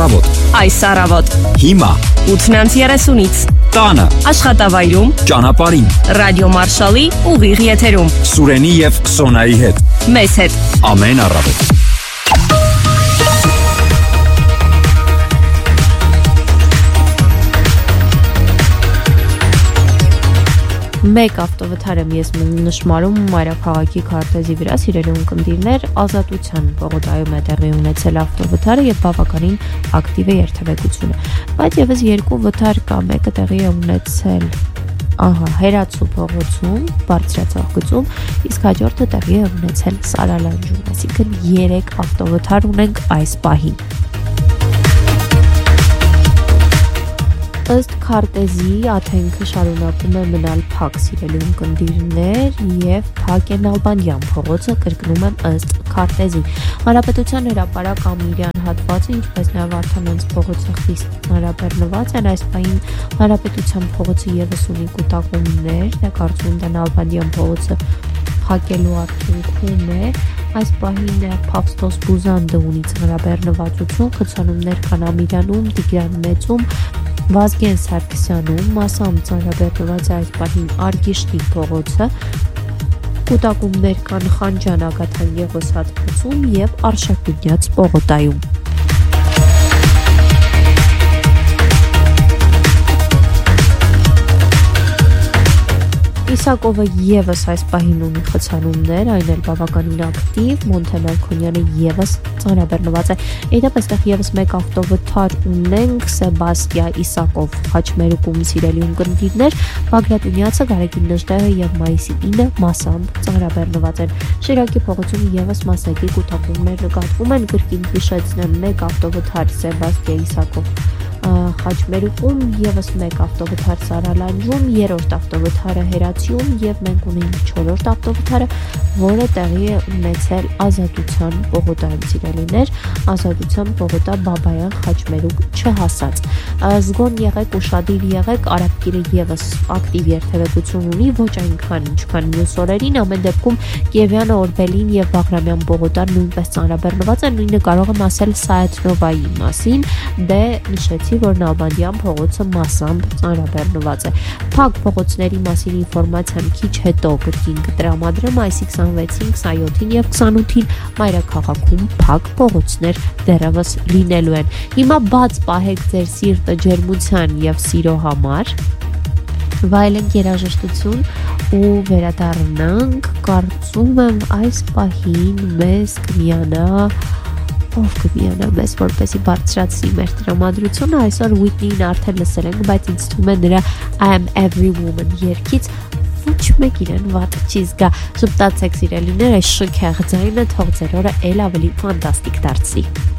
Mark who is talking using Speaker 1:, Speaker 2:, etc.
Speaker 1: առավոտ։
Speaker 2: Այս առավոտ։
Speaker 1: Հիմա
Speaker 2: 8:30-ից։
Speaker 1: Տանը,
Speaker 2: Աշխատավայրում,
Speaker 1: ճանապարհին,
Speaker 2: Ռադիո Մարշալի ուղիղ եթերում։
Speaker 1: Սուրենի եւ Սոնայի հետ։
Speaker 2: Մեզ հետ։
Speaker 1: Ամեն առավոտ։
Speaker 3: Մեկ ավտովթար եմ ես նշմարում մայրաքաղաքի քարտեզի վրա, սիրելի ունկնդիրներ, Ազատության պողոտայում է տեղի ունեցել ավտովթարը եւ բավականին ակտիվ է երթևեկությունը, բայց եւս երկու վթար կա, մեկը տեղի է ունեցել Հերացու փողոցում, բարձրացող գծում, իսկ հաջորդը տեղի է ունեցել Սարալանջում, այսինքն 3 ավտովթար ունենք այս պահին։ Ըստ քարտեզի աթենքը շարունակում է մնալ փակ, սիրելի ունկնդիրներ, եւ փակ է Նալբանդյան փողոցը, կրկնում եմ ըստ քարտեզի։ Հանրապետության հրապարակ Ամիրյան հատվածը, ինչպես նաեւ Վարդանանց փողոցը խիստ հարաբերնված են, այս պահին Հանրապետության փողոցը եւս ունի կուտակումներ, կարծում եմ Նալբանդյան փողոցը փակելու արդյունքում է։ Այս պահին Փավստոս Բուզանդը ունի ծանրաբեռնվածություն, խցանումներ կան Ամիրյանում, Տիգրան Մեծում, Վազգեն Սարգսյանում, մասամբ ծանրաբեռնված է այս պահին Արգիշտի փողոցը, կուտակումներ կան Խանջան Ագաթան Եղոս հատվածում եւ Արշակունյաց պողոտայում։ Իսակովը եւս այս պահին ունի խցանումներ, այն էլ բավականին ակտիվ, Մոնթե Մարկոնյանը եւս ծանրաբեռնված է։ Այդտեղ այստեղ եւս մեկ ավտովթար ունենք, Սեբաստիա Իսակով Խաչմերուկում, սիրելի ունկնդիրներ, Բագրատունյացը, Գարեգին Նժդեհը եւ Մայիսի 9 մասամբ ծանրաբեռնված են։ Շիրակի փողոցում եւս մասնակի կուտակումներ նկատվում են, կրկին հիշեցնեմ, մեկ ավտովթար Սեբաստիա Իսակով Խաչմերուկում, եւս մեկ ավտովթար Սարալանջում, երրորդ ավտովթարը Հերացիում եւ մենք ունենք 4-րդ ավտովթարը, որը տեղի է ունեցել Ազատության պողոտայում, սիրելիներ, Ազատության պողոտա Բաբայան Խաչմերուկ չհասած։ Զգոն եղեք, ուշադիր եղեք, Արաբկիրը եւս ակտիվ երթևեկություն ունի, ոչ այնքան ինչքան մյուս օրերին, ամեն դեպքում Կիևյանը, Օրբելին եւ Բաղրամյան պողոտան նույնպես ծանրաբեռնված են, նույնը կարող եմ ասել Սայաթնովայի մասին, դե նշեցի, որ Նալբանդյան փողոցը մասամբ ծանրաբեռնված է։ Փակ փողոցների մասին ինֆորմացիան քիչ հետո կրկին կտրամադրեմ, այսի 26-ին, 27-ին եւ 28-ին մայրաքաղաքում փակ փողոցներ դեռևս լինելու են։ Հիմա բաց պահեք ձեր սիրտը ջերմության եւ սիրո համար։ Վայելենք երաժշտություն ու վերադառնանք, կարծում եմ այս պահին մեզ կմիանա ով կմիանա մեզ, որպեսի բարձրացնի մեր տրամադրությունը, այսօր Whitney-ին արդեն լսել ենք, բայց ինձ թվում է նրա I am every woman երգից ոչ մեկ իրեն վատ չի զգա։ Շփտացեք սիրելիներ, այս շքեղ ձայնը թող ձեր օրը էլ ավելի ֆանտաստիկ դարձնի։